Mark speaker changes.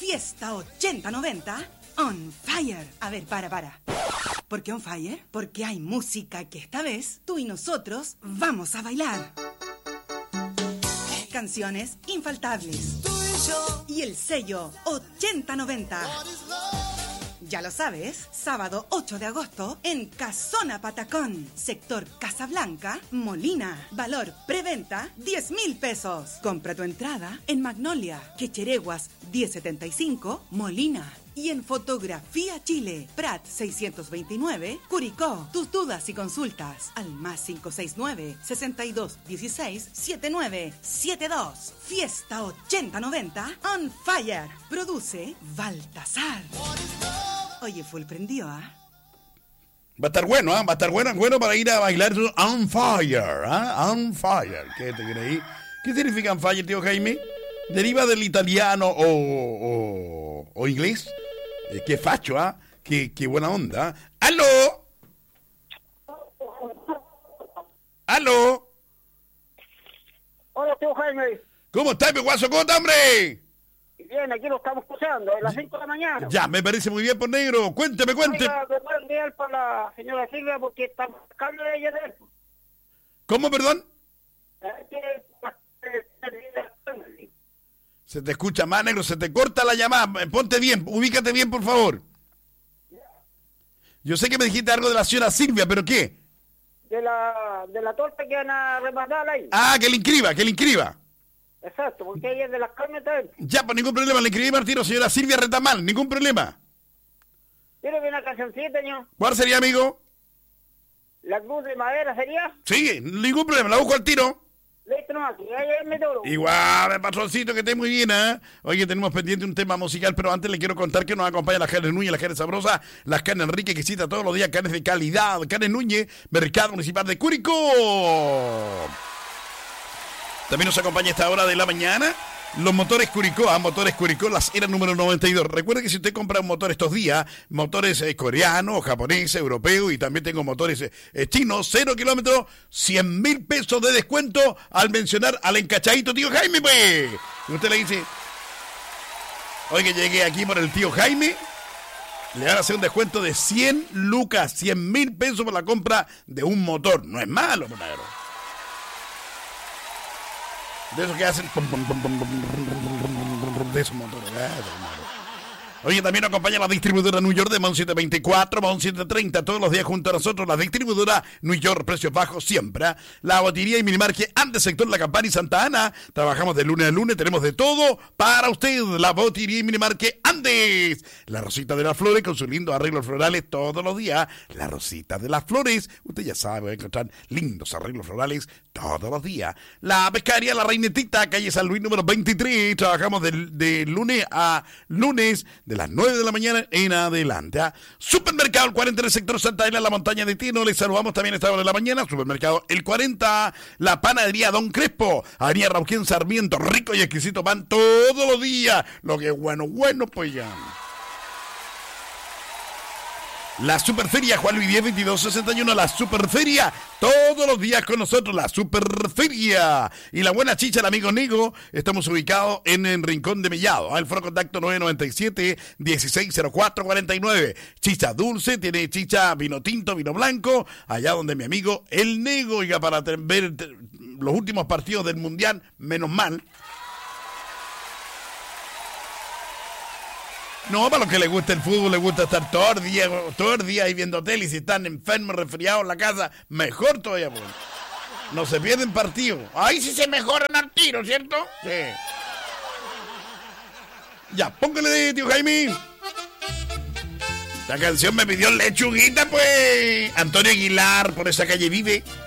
Speaker 1: Fiesta 80-90 on fire. A ver, para. ¿Por qué on fire? Porque hay música que esta vez tú y nosotros vamos a bailar. Canciones infaltables. Y el sello 80-90. Ya lo sabes, sábado 8 de agosto en Casona Patacón, sector Casablanca, Molina. Valor preventa 10,000 pesos. Compra tu entrada en Magnolia, Quechereguas 1075, Molina. Y en Fotografía Chile, Prat 629, Curicó. Tus dudas y consultas al +569 6216 7972. Fiesta 80-90 on fire. Produce Baltasar. Oye, full prendió, ¿ah?
Speaker 2: Va a estar bueno, ¿ah? Va a estar bueno para ir a bailar on fire, ¿ah? On fire. ¿Qué te creí? ¿Qué significa on fire, tío Jaime? ¿Deriva del italiano o inglés? Qué facho, ¿ah? Qué buena onda. ¡Aló! ¡Aló!
Speaker 3: Hola, tío Jaime.
Speaker 2: ¿Cómo estás, mi guaso cota, hombre?
Speaker 3: Bien, aquí lo estamos escuchando, a las 5 de la mañana.
Speaker 2: Ya, me parece muy bien, por negro. Cuénteme.
Speaker 3: Oiga, me pueden enviar para la señora Silvia porque está buscando de ella de él.
Speaker 2: ¿Cómo, perdón? Se te escucha más, negro, se te corta la llamada. Ponte bien, ubícate bien, por favor. Yo sé que me dijiste algo de la señora Silvia, ¿pero qué?
Speaker 3: De la torta que van a rematar ahí.
Speaker 2: Ah, que le inscriba.
Speaker 3: Exacto, porque ella es de las carnes también.
Speaker 2: Ya, pues ningún problema, le inscribí al tiro, señora Silvia Retamal, ningún problema.
Speaker 3: ¿Tiene una cancioncita, señor?
Speaker 2: ¿Cuál sería, amigo?
Speaker 3: ¿La cruz de madera sería?
Speaker 2: Sí, ningún problema, la busco al tiro.
Speaker 3: Listo nomás, que ahí es todo.
Speaker 2: Igual, patroncito, que esté muy bien, ¿eh? Oye, tenemos pendiente un tema musical, pero antes le quiero contar que nos acompaña las carnes Núñez, las carnes sabrosas, las carnes Enrique, que cita todos los días, carnes de calidad, carnes Núñez, Mercado Municipal de Curicó. También nos acompaña a esta hora de la mañana los motores Curicó, Motores Curicó, las eras número 92. Recuerde que si usted compra un motor estos días, motores coreanos, japoneses, europeos, y también tengo motores chinos, 0 kilómetros, 100,000 pesos de descuento al mencionar al encachadito tío Jaime, pues. Y usted le dice, hoy que llegué aquí por el tío Jaime, le van a hacer un descuento de 100 lucas, 100,000 pesos por la compra de un motor. No es malo, monagro. De esos que hacen de esos motores. Oye, también nos acompaña la distribuidora New York de Mon 724, Mon 730, todos los días junto a nosotros, la distribuidora New York, precios bajos siempre. La botería y minimarket Andes, sector La Campana y Santa Ana. Trabajamos de lunes a lunes, tenemos de todo para usted. La botería y minimarket Andes. La Rosita de las Flores con sus lindos arreglos florales todos los días. La Rosita de las Flores, usted ya sabe, va a encontrar lindos arreglos florales todos los días. La pescaría La Reinetita, calle San Luis número 23. Trabajamos de lunes a lunes, de las 9 de la mañana en adelante. Supermercado El 40 en el sector Santa Elena, la montaña de Tino. Les saludamos también a esta hora de la mañana. Supermercado El 40, la panadería Don Crespo, Avenida Rauquén Sarmiento, rico y exquisito pan todos los días. Lo que es bueno, pues ya. La Superferia Juan Luis 10 2261, la Superferia, todos los días con nosotros, la Superferia. Y la buena chicha, el amigo Nigo, estamos ubicados en el Rincón de Mellado. El foro contacto 997-160449. Chicha dulce, tiene chicha vino tinto, vino blanco, allá donde mi amigo El Nego, oiga, para ver los últimos partidos del Mundial, menos mal. No, para los que les gusta el fútbol, les gusta estar todo el día ahí viendo tele, y si están enfermos, resfriados en la casa, mejor todavía, pues. No se pierden partidos. Ahí sí se mejoran al tiro, ¿cierto? Sí. Ya, póngale, tío Jaime. La canción me pidió Lechuguita, pues. Antonio Aguilar, por esa calle vive.